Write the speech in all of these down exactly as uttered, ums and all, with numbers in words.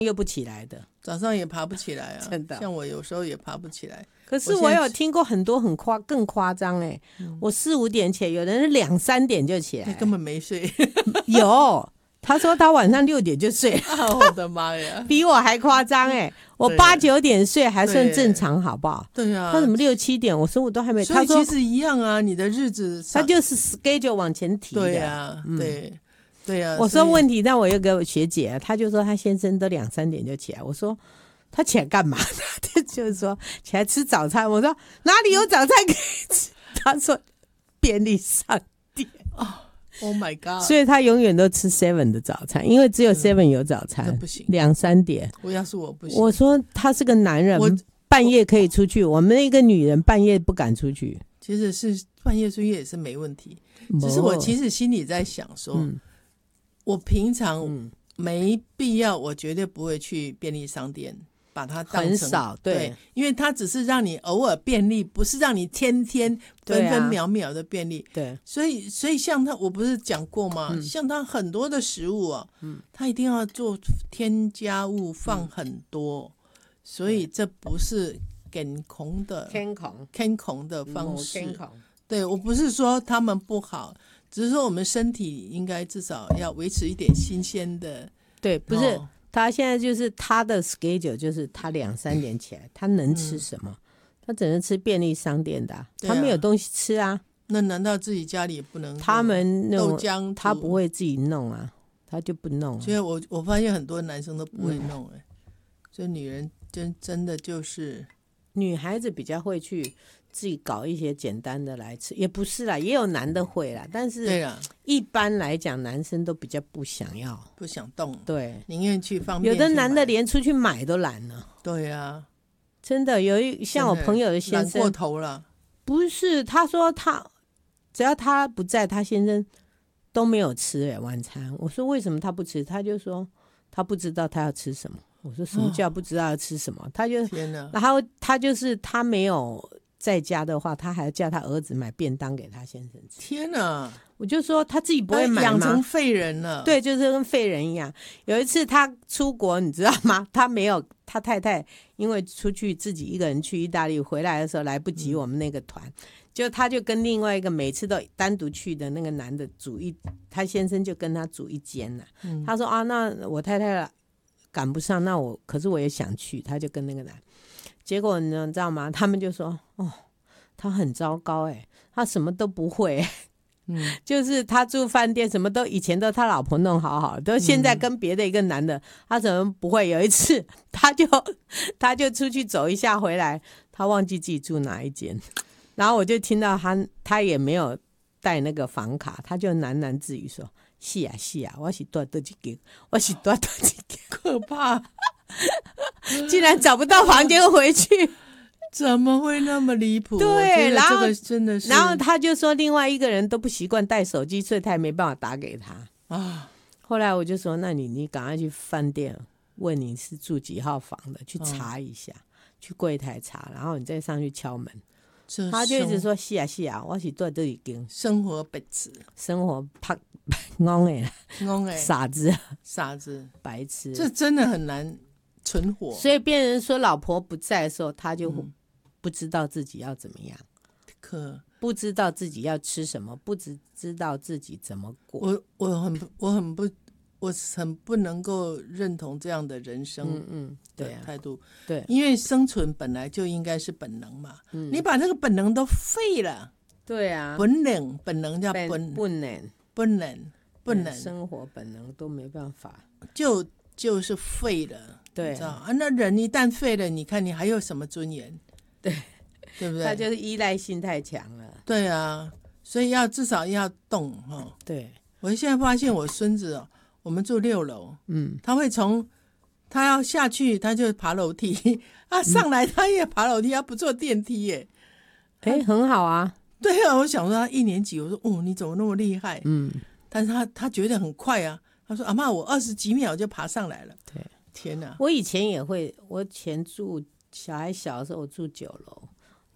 又不起来的， 早上也爬不起来啊， 真的。 像我有时候也爬不起来。 可是我有听过很多很夸更夸张哎，我四五点起来，有人是两三点就起来， 根本没睡。 有，他说他晚上六点就睡了， 啊、我的妈呀， 比我还夸张哎！我八九点睡还算正常，好不好？ 对啊， 他怎么六七点？我说我都还没。 所以其实一样啊，你的日子他就是 schedule 往前提的。 对啊，嗯、对对啊。 我说问题，但我有个学姐，她就说她先生都两三点就起来。我说他起来干嘛？他就是说起来吃早餐。我说哪里有早餐可以吃？他说便利商店。 哦 Oh my god！ 所以他永远都吃 seven 的早餐，因为只有 seven 有早餐， 不行， 两三点。 我要是我不行。 我说他是个男人，半夜可以出去，我们一个女人半夜不敢出去。 其实是半夜出去也是没问题，只是我其实心里在想说，嗯、我平常没必要，我绝对不会去便利商店。把它当成很少 对, 对，因为它只是让你偶尔便利，不是让你天天分分秒秒的便利。 对， 所以所以像它，我不是讲过吗？嗯、像它很多的食物啊，嗯，它一定要做添加物放很多，嗯、所以这不是健康的健康健康的方式。对，我不是说他们不好，只是说我们身体应该至少要维持一点新鲜的。 对，不是。哦，他现在就是他的 schedule 就是他两三点起来，他能吃什么？嗯、他只能吃便利商店的、啊，他没有东西吃啊。 那难道自己家里也不能？ 他们豆浆他不会自己弄啊，他就不弄、啊。 所以我我发现很多男生都不会弄哎、欸，嗯、所以女人真真的就是女孩子比较会去自己搞一些简单的来吃，也不是啦，也有男的会啦，但是对啦， 一般来讲男生都比较不想要， 不想动， 对， 宁愿去方便。 有的男的连出去买都懒了。 对啊， 真的有一像我朋友的先生懒过头了， 不是，他说他只要他不在，他先生都没有吃、欸、晚餐。我说为什么他不吃？他就说他不知道他要吃什么。我说什么叫不知道要吃什么？哦、他就天哪， 然后他就是他没有在家的话，他还要叫他儿子买便当给他先生吃。 天哪！ 我就说他自己不会买吗？ 养成废人了。 对，就是跟废人一样。有一次他出国，你知道吗？他没有，他太太因为出去自己一个人去意大利，回来的时候来不及我们那个团，嗯、就他就跟另外一个每次都单独去的那个男的煮一，他先生就跟他煮一间了。嗯、他说啊，那我太太赶不上，那我可是我也想去，他就跟那个男。结果呢，你知道吗？他们就说哦，他很糟糕哎、欸，他什么都不会、欸。嗯，就是他住饭店什么都以前都他老婆弄好好，都现在跟别的一个男的，嗯、他怎么不会？有一次他就他就出去走一下回来，他忘记自己住哪一间，然后我就听到他他也没有带那个房卡，他就喃喃自语说：“是啊是啊，我是多多几间，我是多多几间。” 可怕， 竟然找不到房间回去。 怎么会那么离谱？ 对，然后这个真的是， 然后他就说另外一个人都不习惯带手机，所以他也没办法打给他啊。后来我就说，那你你赶快去饭店问你是住几号房的，去查一下，哦、去柜台查，然后你再上去敲门。他就一直说是啊是啊，我是住这里间。 生活白痴， 生活怕懵哎， 懵哎， 傻子， 傻子， 白痴， 这真的很难存活。 所以别人说老婆不在的时候，他就。嗯不知道自己要怎么样， 可不知道自己要吃什么，不知知道自己怎么过。 我我很我很不我很不能够认同这样的人生的态度。嗯嗯对啊、对，因为生存本来就应该是本能嘛，嗯、你把这个本能都废了。 对啊， 本能本能叫本本能本能本能， 生活本能都没办法， 就就是废了。对，知道啊，那人一旦废了，你看你还有什么尊严？ 对， 对不对？ 他就是依赖性太强了。 对啊，所以要至少要动哈、哦。 对， 我现在发现我孙子哦，我们住六楼，嗯，他会从他要下去，他就爬楼梯啊，上来他也爬楼梯，他不坐电梯耶。 哎、欸，很好啊。 对啊，我想说他一年级，我说哦，你怎么那么厉害？嗯，但是他他觉得很快啊。他说阿嬷，我二十几秒就爬上来了。 对， 天哪！ 我以前也会，我以前住。小孩小的时候，我住九楼，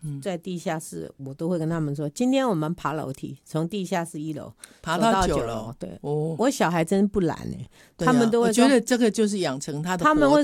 在地下室，我都会跟他们说，今天我们爬楼梯，从地下室一楼爬到九楼。 对， 哦， 我小孩真不懒哎、欸， 啊、 他们都会说， 我觉得这个就是养成他的， 他们会